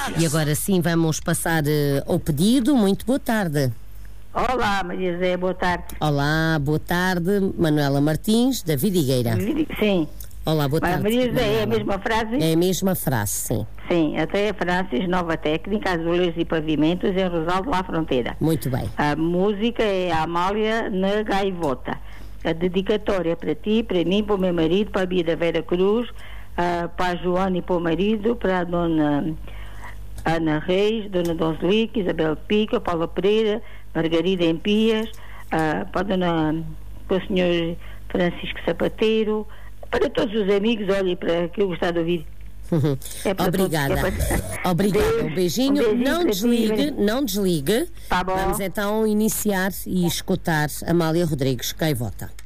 E agora sim vamos passar ao pedido. Muito boa tarde. Olá, Maria Zé, boa tarde. Olá, boa tarde. Manuela Martins, da Vidigueira. Sim. Olá, boa tarde. Maria Zé, Manuela. é a mesma frase? É a mesma frase, sim. Sim, até a Francis, Nova Técnica, Azulejos e Pavimentos, em Rosal de La Fronteira. Muito bem. A música é a Amália na Gaivota. A dedicatória para ti, para mim, para o meu marido, para a Bia da Vera Cruz, para a Joana e para o marido, para a dona Ana Reis, dona Donselique, Isabel Pica, Paula Pereira, Margarida Empias, para o senhor Francisco Sapateiro, para todos os amigos, olhe, para que eu gostar de ouvir. Obrigada. Obrigada. Um beijinho. Não desligue, não desligue. Tá bom. Vamos então iniciar e escutar Amália Rodrigues Gaivota.